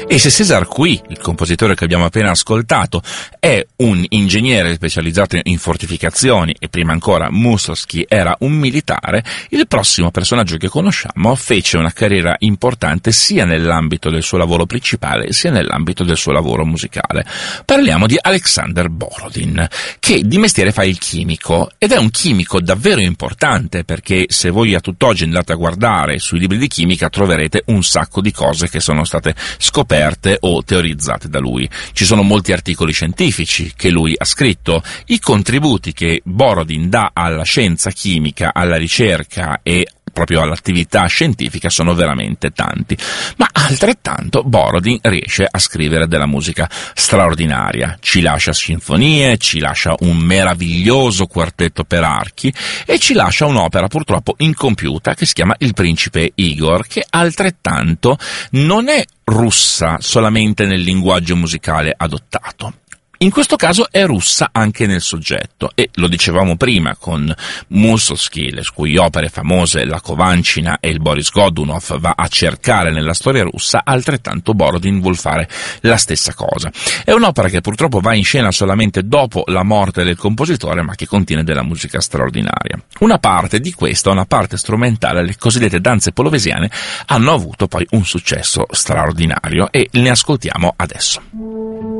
E se César Cui, il compositore che abbiamo appena ascoltato, è un ingegnere specializzato in fortificazioni e prima ancora Mussorgsky era un militare, il prossimo personaggio che conosciamo fece una carriera importante sia nell'ambito del suo lavoro principale sia nell'ambito del suo lavoro musicale. Parliamo di Alexander Borodin, che di mestiere fa il chimico, ed è un chimico davvero importante, perché se voi a tutt'oggi andate a guardare sui libri di chimica troverete un sacco di cose che sono state scoperte o teorizzate da lui. Ci sono molti articoli scientifici che lui ha scritto, i contributi che Borodin dà alla scienza chimica, alla ricerca e proprio all'attività scientifica sono veramente tanti, ma altrettanto Borodin riesce a scrivere della musica straordinaria, ci lascia sinfonie, ci lascia un meraviglioso quartetto per archi e ci lascia un'opera purtroppo incompiuta che si chiama Il principe Igor, che altrettanto non è russa solamente nel linguaggio musicale adottato. In questo caso è russa anche nel soggetto, e lo dicevamo prima con Mussorgsky, le cui opere famose, la Kovancina e il Boris Godunov, va a cercare nella storia russa, altrettanto Borodin vuol fare la stessa cosa. È un'opera che purtroppo va in scena solamente dopo la morte del compositore, ma che contiene della musica straordinaria. Una parte di questa, una parte strumentale, le cosiddette danze polovesiane, hanno avuto poi un successo straordinario e ne ascoltiamo adesso.